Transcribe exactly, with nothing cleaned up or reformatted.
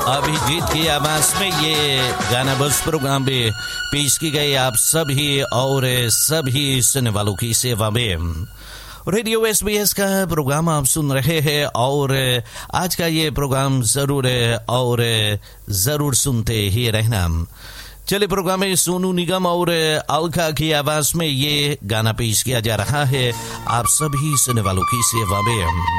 अभिजीत की आवाज में ये गाना बस प्रोग्राम में पेश की गई आप सभी और सभी सुनने वालों की सेवा में। रेडियो एसबीएस का प्रोग्राम आप सुन रहे हैं और आज का ये प्रोग्राम जरूर और जरूर सुनते ही रहना। चले प्रोग्राम में सोनू निगम और अलका की आवाज में ये गाना पेश किया जा रहा है आप सभी सुनने वालों की सेवा में।